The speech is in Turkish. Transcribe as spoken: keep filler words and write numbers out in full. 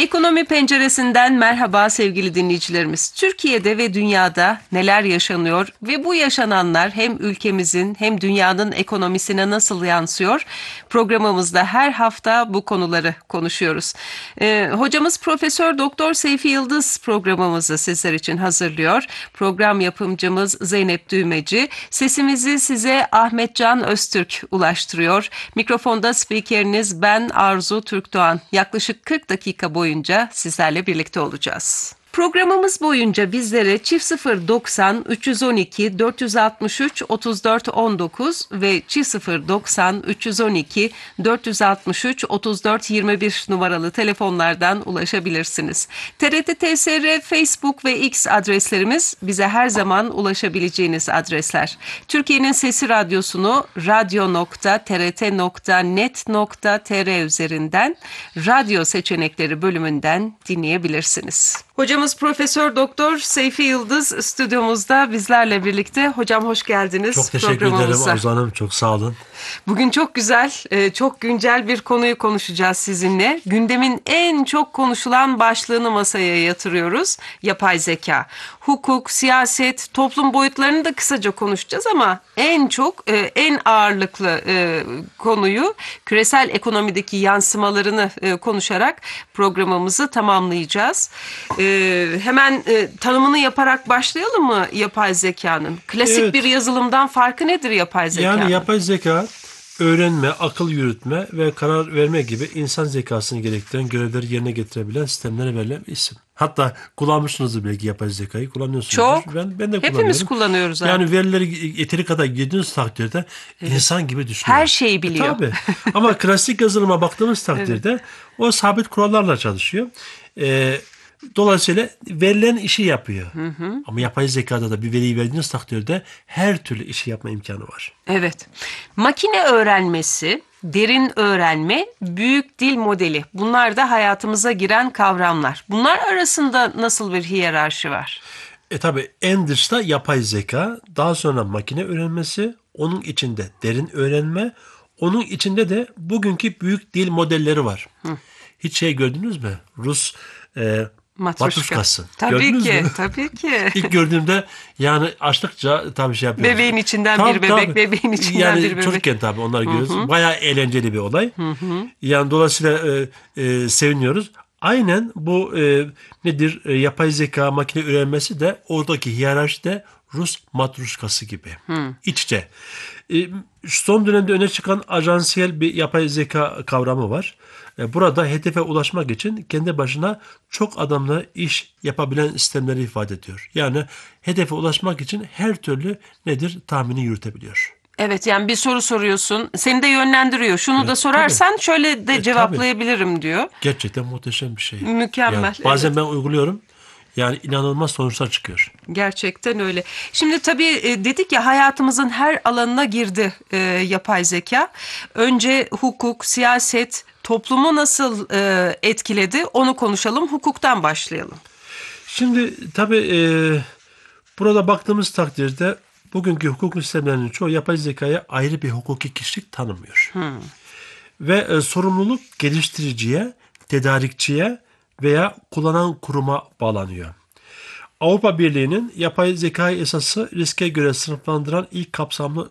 Ekonomi penceresinden merhaba sevgili dinleyicilerimiz. Türkiye'de ve dünyada neler yaşanıyor ve bu yaşananlar hem ülkemizin hem dünyanın ekonomisine nasıl yansıyor? Programımızda her hafta bu konuları konuşuyoruz. Ee, hocamız Profesör Doktor Seyfi Yıldız programımızı sizler için hazırlıyor. Program yapımcımız Zeynep Düğmeci. Sesimizi size Ahmetcan Öztürk ulaştırıyor. Mikrofonda spikeriniz ben Arzu Türkdoğan. Yaklaşık kırk dakika boyunca sizlerle birlikte olacağız. Programımız boyunca bizlere çift sıfır doksan üç yüz on iki dört yüz altmış üç otuz dört on dokuz ve çift sıfır doksan üç yüz on iki dört yüz altmış üç otuz dört yirmi bir numaralı telefonlardan ulaşabilirsiniz. T R T T S R, Facebook ve X adreslerimiz bize her zaman ulaşabileceğiniz adresler. Türkiye'nin Sesi Radyosu'nu radyo nokta t r t nokta net nokta t r üzerinden radyo seçenekleri bölümünden dinleyebilirsiniz. Hocamız Profesör Doktor Seyfi Yıldız stüdyomuzda bizlerle birlikte. Hocam hoş geldiniz. Çok teşekkür ederim Arzu Hanım. Çok sağ olun. Bugün çok güzel, çok güncel bir konuyu konuşacağız sizinle. Gündemin en çok konuşulan başlığını masaya yatırıyoruz. Yapay zeka. Hukuk, siyaset, toplum boyutlarını da kısaca konuşacağız ama en çok, en ağırlıklı konuyu küresel ekonomideki yansımalarını konuşarak programımızı tamamlayacağız. Hemen tanımını yaparak başlayalım mı yapay zekanın? Klasik Evet. bir yazılımdan farkı nedir yapay zekanın? Yani yapay zeka öğrenme, akıl yürütme ve karar verme gibi insan zekasını gerektiren görevleri yerine getirebilen sistemlere verilen bir isim. Hatta kullanmışsınızdır belki yapay zekayı. Kullanıyorsunuzdur. Çok. Ben, ben de Hepimiz kullanıyorum. kullanıyoruz abi. Yani verileri yeteri kadar girdiğiniz takdirde evet. insan gibi düşünüyor. Her şeyi biliyor. E, tabii. Ama klasik yazılıma baktığımız takdirde evet. o sabit kurallarla çalışıyor. Ee, Dolayısıyla verilen işi yapıyor. Hı hı. Ama yapay zekada da bir veriyi verdiğiniz takdirde her türlü işi yapma imkanı var. Evet. Makine öğrenmesi, derin öğrenme, büyük dil modeli. Bunlar da hayatımıza giren kavramlar. Bunlar arasında nasıl bir hiyerarşi var? E tabi en dışta yapay zeka, daha sonra makine öğrenmesi, onun içinde derin öğrenme, onun içinde de bugünkü büyük dil modelleri var. Hı. Hiç şey gördünüz mü? Rus e, matruşkası. Tabii Gördünüz ki, mü? tabii ki. İlk gördüğümde yani açtıkça tabii şey yapıyoruz. Bebeğin içinden tabii, bir bebek, tabii. bebeğin içinden yani bir bebek. Çocukken tabii onları görüyoruz. Hı hı. Bayağı eğlenceli bir olay. Hı hı. Yani dolayısıyla e, e, seviniyoruz. Aynen bu e, nedir? E, yapay zeka, makine öğrenmesi de oradaki hiyerarşide Rus matruşkası gibi. Hı. İç içe. E, son dönemde öne çıkan ajansiyel bir yapay zeka kavramı var. Burada hedefe ulaşmak için kendi başına çok adamla iş yapabilen sistemleri ifade ediyor. Yani hedefe ulaşmak için her türlü nedir tahmini yürütebiliyor. Evet, yani bir soru soruyorsun, seni de yönlendiriyor. Şunu evet, da sorarsan tabii. şöyle de e, cevaplayabilirim diyor. Gerçekten muhteşem bir şey. Mükemmel. Yani bazen evet. ben uyguluyorum. Yani inanılmaz sonuçlar çıkıyor. Gerçekten öyle. Şimdi tabii dedik ya hayatımızın her alanına girdi e, yapay zeka. Önce hukuk, siyaset, toplumu nasıl e, etkiledi onu konuşalım. Hukuktan başlayalım. Şimdi tabii e, burada baktığımız takdirde bugünkü hukuk sistemlerinin çoğu yapay zekaya ayrı bir hukuki kişilik tanımıyor. Hmm. Ve e, sorumluluk geliştiriciye, tedarikçiye veya kullanan kuruma bağlanıyor. Avrupa Birliği'nin yapay zeka esası riske göre sınıflandıran ilk kapsamlı